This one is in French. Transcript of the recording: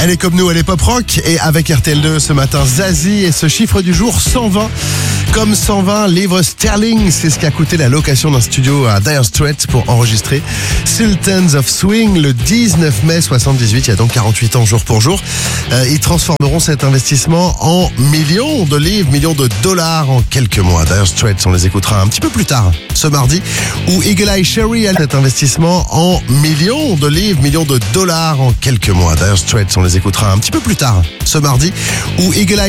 Elle est comme nous, elle est pop rock. Et avec RTL2 ce matin, Zazie et ce chiffre du jour, 120. Comme 120 livres sterling, c'est ce qu'a coûté la location d'un studio à Dire Straits pour enregistrer Sultans of Swing le 19 mai 78, il y a donc 48 ans jour pour jour. Ils transformeront cet investissement en millions de livres, millions de dollars en quelques mois. Dire Straits, on les écoutera un petit peu plus tard, ce mardi, où Eagle Eye Cherry a cet investissement en millions de livres, millions de dollars en quelques mois. Dire Straits, on les écoutera un petit peu plus tard, ce mardi, où Eagle Eye